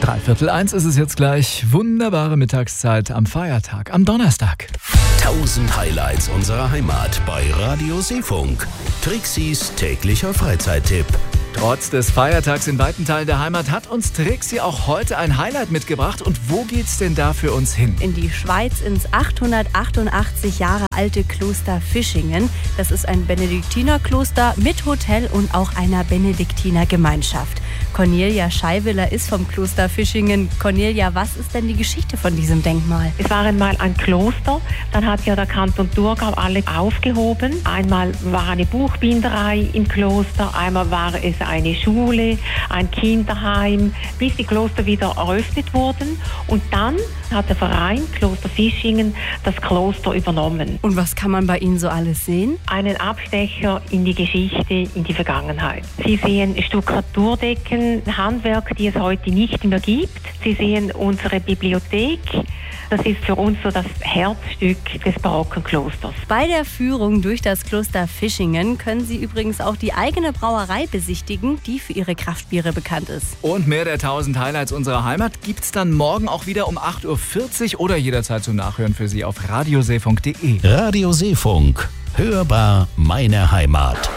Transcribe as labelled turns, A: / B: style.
A: 1:03 ist es jetzt gleich. Wunderbare Mittagszeit am Feiertag, am Donnerstag.
B: 1000 Highlights unserer Heimat bei Radio Seefunk. Trixis täglicher Freizeittipp.
A: Trotz des Feiertags in weiten Teilen der Heimat hat uns Trixi auch heute ein Highlight mitgebracht. Und wo geht's denn da für uns hin?
C: In die Schweiz, ins 888 Jahre alte Kloster Fischingen. Das ist ein Benediktinerkloster mit Hotel und auch einer Benediktinergemeinschaft. Cornelia Scheiwiller ist vom Kloster Fischingen. Cornelia, was ist denn die Geschichte von diesem Denkmal?
D: Es war einmal ein Kloster, dann hat ja der Kanton Thurgau alle aufgehoben. Einmal war eine Buchbinderei im Kloster, einmal war es eine Schule, ein Kinderheim, bis die Kloster wieder eröffnet wurden. Und dann hat der Verein Kloster Fischingen das Kloster übernommen.
C: Und was kann man bei Ihnen so alles sehen?
D: Einen Abstecher in die Geschichte, in die Vergangenheit. Sie sehen Stuckaturdecken, Handwerk, die es heute nicht mehr gibt. Sie sehen unsere Bibliothek. Das ist für uns so das Herzstück des barocken Klosters.
C: Bei der Führung durch das Kloster Fischingen können Sie übrigens auch die eigene Brauerei besichtigen, die für ihre Kraftbiere bekannt ist.
A: Und mehr der 1000 Highlights unserer Heimat gibt's dann morgen auch wieder um 8:40 Uhr oder jederzeit zum Nachhören für Sie auf radioseefunk.de.
B: Radio Seefunk. Hörbar meine Heimat.